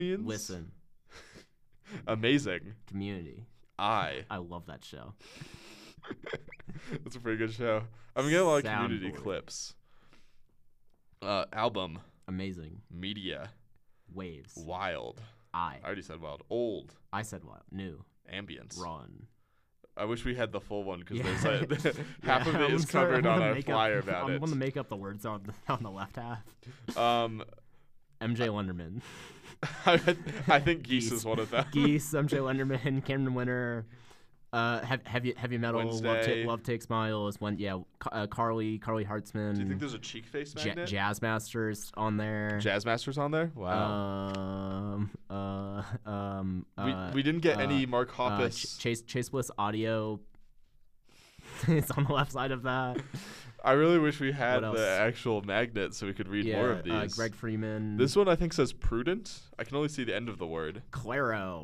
means? Listen. Amazing. Community. I love that show. That's a pretty good show. I'm getting a lot of community Soundboard. clips. Album. Amazing. Media. Waves. Wild. I already said wild. Old. I said wild. New. Ambience. Run. I wish we had the full one because Yeah. there's like, half of it is covered on our flyer about I'm it. going to make up the words on the left half. MJ Lenderman. I think Geese is one of them. Geese, MJ Lenderman, Cameron Winter, heavy metal, Wednesday. Love Takes Miles, Carly Hartzman. Do you think there's a cheek face magnet? Jazz Masters on there. Jazz Masters on there? Wow. We didn't get any Mark Hoppus. Chase Bliss Audio. It's on the left side of that. I really wish we had What else? the actual magnet so we could read more of these. Greg Freeman. This one I think says prudent. I can only see the end of the word. Claro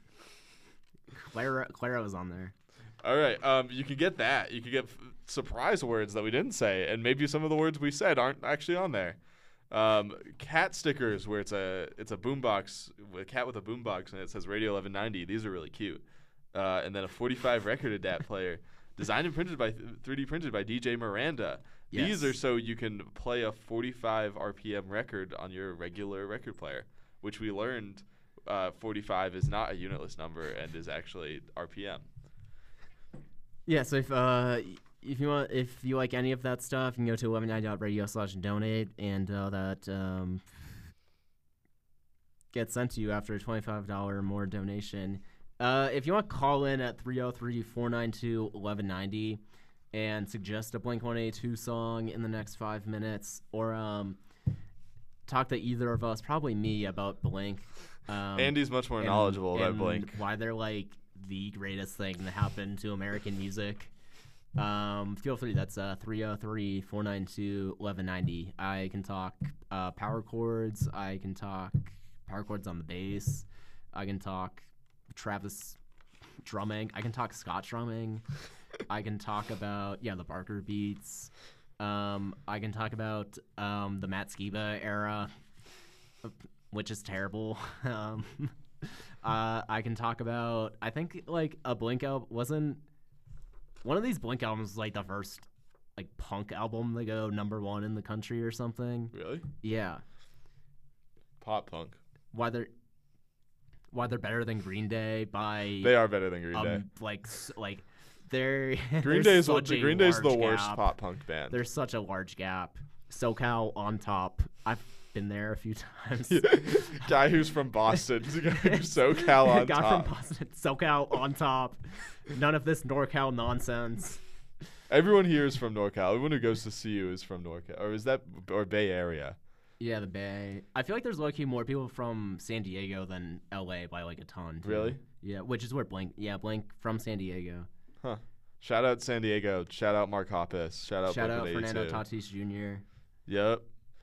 is on there. All right. You can get that. You can get surprise words that we didn't say, and maybe some of the words we said aren't actually on there. Cat stickers where it's a boombox, a cat with a boombox, and it says Radio 1190. These are really cute. And then a 45 record adapt player. Designed and printed by 3D printed by DJ Miranda. Yes. These are so you can play a 45 RPM record on your regular record player, which we learned 45 is not a unitless number and is actually RPM. Yeah, so if you like any of that stuff, you can go to 1190.radio/donate, and that gets sent to you after a $25 or more donation. If you want to call in at 303-492-1190 and suggest a Blink-182 song in the next 5 minutes, or talk to either of us, probably me, about Blink. Andy's much more knowledgeable about Blink. Why they're like the greatest thing that happened to American music. Feel free. That's 303-492-1190. I can talk power chords. I can talk power chords on the bass. I can talk Travis drumming. I can talk Scott drumming. I can talk about the Barker beats. I can talk about the Matt Skiba era, which is terrible. I can talk about, I think like a Blink album wasn't one of these Blink albums like the first like punk album to go #1 in the country or something. Really? Yeah. Pop punk. Why they're better than Green Day by They are better than Green Day. Like they're Green Day's Green Day's the worst pop punk band. There's such a large gap. SoCal on top. I've been there a few times. Guy who's from Boston. SoCal on Guy top. from Boston. SoCal on top. None of this NorCal nonsense. Everyone here is from NorCal. Everyone who goes to see you is from NorCal. Or Bay Area. Yeah, the Bay. I feel like there's low-key more people from San Diego than LA by like a ton. Too. Really? Yeah, which is where Blink from San Diego. Huh. Shout out San Diego. Shout out Mark Hoppus. Shout out Blink-182. Fernando Tatis Jr. Yep.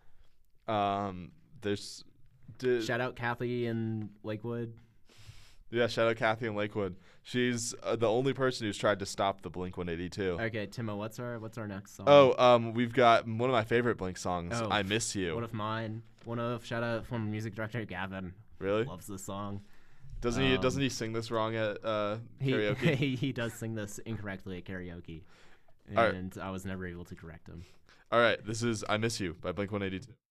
Shout out Kathy in Lakewood. Yeah, shout out Kathy in Lakewood. She's the only person who's tried to stop the Blink-182. Okay, Timo, what's our next song? Oh, we've got one of my favorite Blink songs, I Miss You. One of mine. Shout out from music director Gavin. Really? Loves this song. Doesn't he sing this wrong at karaoke? He does sing this incorrectly at karaoke. And I was never able to correct him. All right, this is I Miss You by Blink-182.